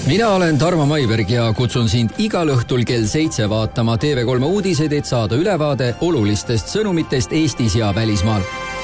Mina olen Tarmo Maiberg ja kutsun sind igal õhtul kell 7 vaatama TV3 uudiseid, et saada ülevaade olulistest sõnumitest Eestis ja välismaal.